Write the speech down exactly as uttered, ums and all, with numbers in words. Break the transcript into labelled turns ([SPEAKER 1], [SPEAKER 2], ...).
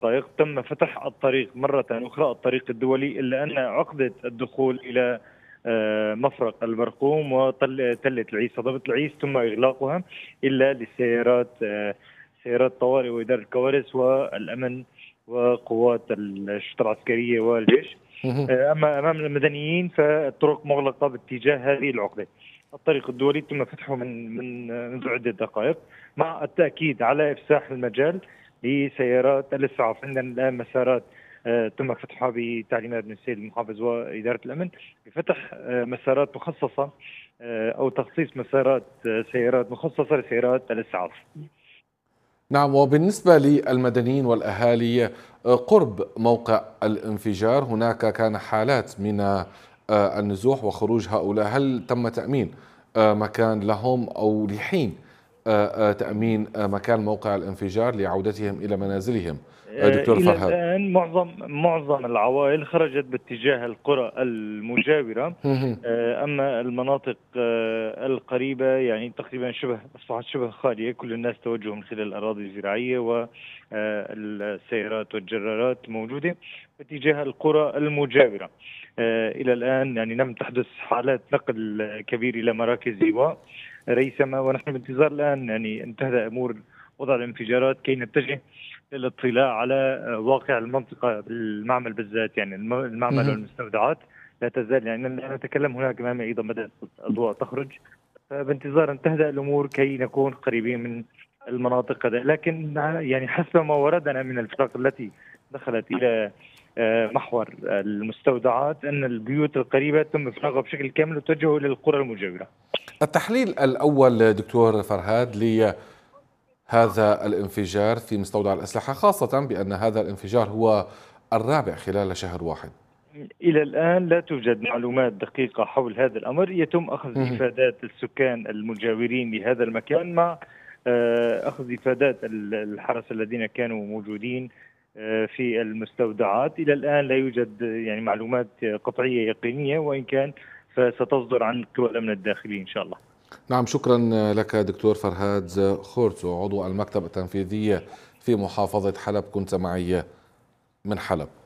[SPEAKER 1] الدقائق تم فتح الطريق مرة أخرى، الطريق الدولي، إلا أن عقدة الدخول إلى آه، مفرق البرقوم وتلة العيس هضبة العيس تم إغلاقها إلا للسيارات، آه، سيارات طوارئ وإدارة الكوارث والأمن وقوات الشرطة العسكرية والجيش.
[SPEAKER 2] مهم.
[SPEAKER 1] آه، أما أمام المدنيين فالطرق مغلقة باتجاه هذه العقدة. الطريق الدولي تم فتحه من من منذ عدة دقائق، مع التأكيد على إفساح المجال لسيارات الإسعاف. عندنا الآن مسارات آه، تم فتحها بتعليمات من السيد المحافظ وإدارة الأمن بفتح آه، مسارات مخصصة، آه، أو تخصيص مسارات آه، سيارات مخصصة لسيارات الإسعاف.
[SPEAKER 2] نعم، وبالنسبة للمدنيين والأهالي آه، قرب موقع الانفجار، هناك كان حالات من آه، النزوح وخروج هؤلاء. هل تم تأمين آه، مكان لهم أو لحين آه، آه، تأمين آه، مكان موقع الانفجار لعودتهم إلى منازلهم؟ آه،
[SPEAKER 1] آه،
[SPEAKER 2] دكتور
[SPEAKER 1] إلى
[SPEAKER 2] فرهاد.
[SPEAKER 1] الآن معظم معظم العوائل خرجت باتجاه القرى المجاورة. آه، أما المناطق آه، القريبة يعني تقريبا شبه أصبحت شبه خالية، كل الناس توجهوا من خلال الأراضي الزراعية والسيارات والجرارات موجودة باتجاه القرى المجاورة. آه، إلى الآن يعني لم تحدث حالات نقل كبير إلى مراكز إيواء ريثما، ونحن بانتظار الآن يعني أن تهدأ أمور وضع الانفجارات كي نتجه للاطلاع على واقع المنطقة بالمعمل بالذات، يعني المعمل والمستودعات لا تزال، يعني أنا أتكلم هناك أمامي أيضا بدأت الأضواء تخرج، فبانتظار أن تهدأ الأمور كي نكون قريبين من المناطق هذا. لكن يعني حسب ما وردنا من الفرق التي دخلت إلى آه، محور المستودعات أن البيوت القريبة تم إفراغها بشكل كامل وتوجهوا إلى القرى المجاورة.
[SPEAKER 2] التحليل الأول دكتور فرهاد لهذا الانفجار في مستودع الأسلحة، خاصة بأن هذا الانفجار هو الرابع خلال شهر واحد.
[SPEAKER 1] إلى الآن لا توجد معلومات دقيقة حول هذا الأمر، يتم أخذ إفادات السكان المجاورين لهذا المكان مع آه، أخذ إفادات الحرس الذين كانوا موجودين آه، في المستودعات. إلى الآن لا يوجد يعني معلومات قطعية يقينية، وإن كان فستصدر عن قوى الأمن الداخلي إن شاء الله.
[SPEAKER 2] نعم، شكرا لك دكتور فرهاد خورتو، عضو المكتب التنفيذي في محافظة حلب، كنت معي من حلب.